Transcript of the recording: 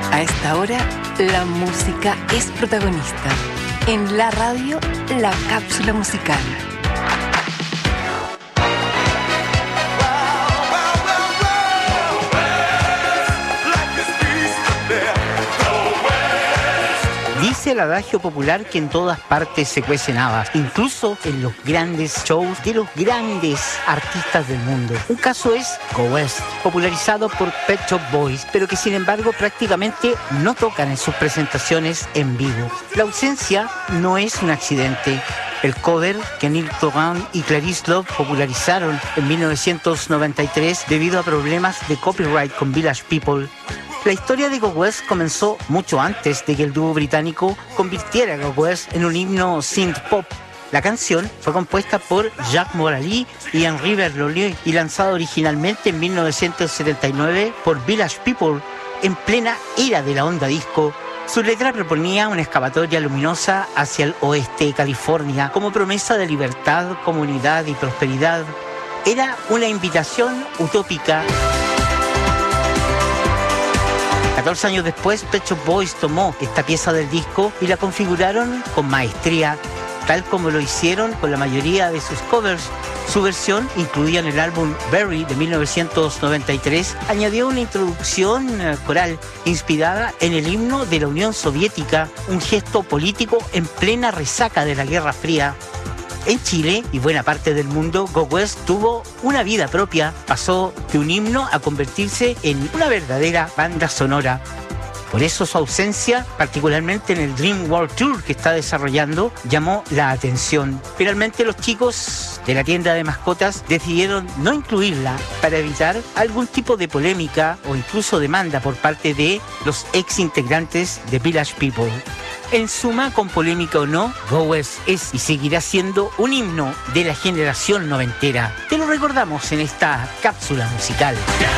A esta hora, la música es protagonista. En la radio, la cápsula musical. Dice el adagio popular que en todas partes se cuecen habas, incluso en los grandes shows de los grandes artistas del mundo. Un caso es Go West, popularizado por Pet Shop Boys, pero que sin embargo prácticamente no tocan en sus presentaciones en vivo. La ausencia no es un accidente. El cover que Neil Throne y Clarice Love popularizaron en 1993 debido a problemas de copyright con Village People. La historia de Go West comenzó mucho antes de que el dúo británico convirtiera a Go West en un himno synth pop. La canción fue compuesta por Jacques Morali y Henri Berlolier y lanzada originalmente en 1979 por Village People en plena era de la onda disco. Su letra proponía una escapatoria luminosa hacia el oeste de California como promesa de libertad, comunidad y prosperidad. Era una invitación utópica. 14 años después, Pet Shop Boys tomó esta pieza del disco y la configuraron con maestría, tal como lo hicieron con la mayoría de sus covers. Su versión, incluida en el álbum Berry de 1993, añadió una introducción coral inspirada en el himno de la Unión Soviética, un gesto político en plena resaca de la Guerra Fría. En Chile y buena parte del mundo, Go West tuvo una vida propia. Pasó de un himno a convertirse en una verdadera banda sonora. Por eso su ausencia, particularmente en el Dream World Tour que está desarrollando, llamó la atención. Finalmente los chicos de la tienda de mascotas decidieron no incluirla para evitar algún tipo de polémica o incluso demanda por parte de los ex integrantes de Village People. En suma, con polémica o no, Go West es y seguirá siendo un himno de la generación noventera. Te lo recordamos en esta cápsula musical.